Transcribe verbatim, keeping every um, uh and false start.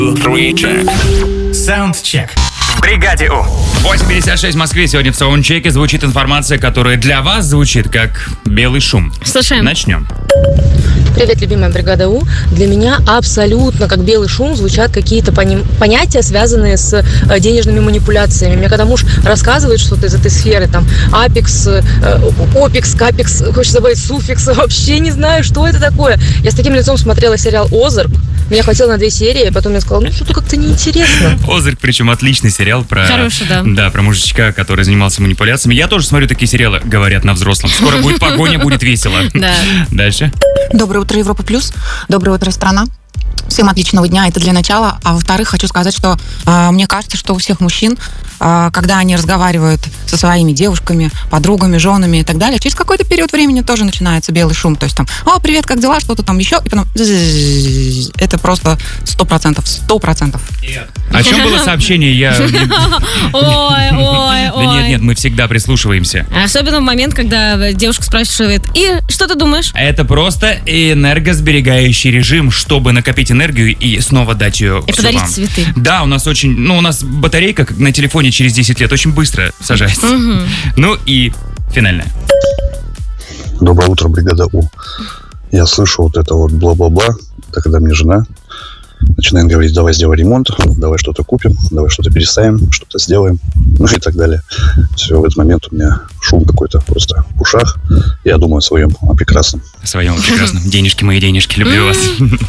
Саундчек. В бригаде У. восемь пятьдесят шесть в Москве. Сегодня в саундчеке звучит информация, которая для вас звучит как белый шум. Слушаем. Начнем. Привет, любимая бригада У. Для меня абсолютно как белый шум звучат какие-то пони- понятия, связанные с э, денежными манипуляциями. Мне когда муж рассказывает что-то из этой сферы, там, апекс, э, опекс, капекс, хочется добавить суффикс, вообще не знаю, что это такое. Я с таким лицом смотрела сериал «Озарк». Меня хватило на две серии, потом я сказала, ну, что-то как-то неинтересно. «Озарк», причем отличный сериал про... Хороший, да. Да, про мужичка, который занимался манипуляциями. Я тоже смотрю такие сериалы, говорят на взрослом. Скоро будет погоня, будет весело. Да. Дальше. Доброе утро, Европа Плюс. Доброе утро, страна. Всем отличного дня, это для начала. А во-вторых, хочу сказать, что э, мне кажется, что у всех мужчин, э, когда они разговаривают со своими девушками, подругами, женами и так далее, через какой-то период времени тоже начинается белый шум. То есть там, о, привет, как дела, что-то там еще, и потом... Это просто сто процентов, сто процентов. О чем было сообщение? Я... Ой, ой, ой. Да нет, нет, мы всегда прислушиваемся. Особенно в момент, когда девушка спрашивает, и что ты думаешь? Это просто энергосберегающий режим, чтобы накопить энергию и снова дать ее И всю подарить вам. цветы. Да, у нас очень... Ну, у нас батарейка как на телефоне через десять лет очень быстро сажается. Мгм. Ну и финальное. Доброе утро, бригада У. Я слышу вот это вот бла-бла-бла. Это когда мне жена начинает говорить, давай сделай ремонт, давай что-то купим, давай что-то переставим, что-то сделаем, ну и так далее. Все, в этот момент у меня шум какой-то просто в ушах. Я думаю о своем, о прекрасном. О своем прекрасном. Денежки мои, денежки, люблю вас.